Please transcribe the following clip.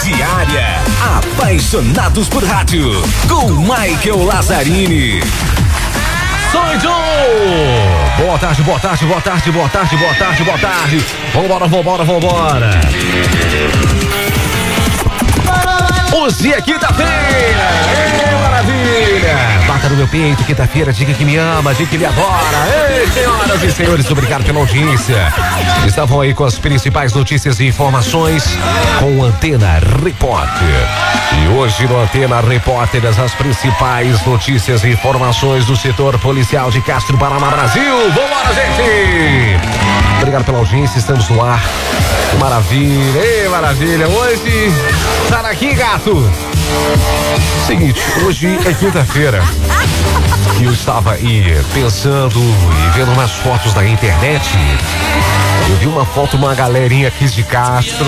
Diária, apaixonados por rádio, com Michael Lazzarini. Boa tarde, boa tarde, boa tarde, boa tarde, boa tarde, boa tarde. Vambora. Hoje é quinta-feira. Maravilha. Bata no meu peito, quinta-feira, diga que me ama, diga que me adora. Ei, senhoras e senhores, obrigado pela audiência. Estavam aí com as principais notícias e informações com o Antena Repórter. E hoje no Antena Repórter, as principais notícias e informações do setor policial de Castro, Paraná, Brasil. Vambora, gente! Obrigado pela audiência, estamos no ar. Que maravilha, ei, maravilha. Hoje, sai daqui, gato. Seguinte, hoje é quinta-feira. E eu estava aí pensando e vendo umas fotos na internet. Eu vi uma foto, uma galerinha aqui de Castro.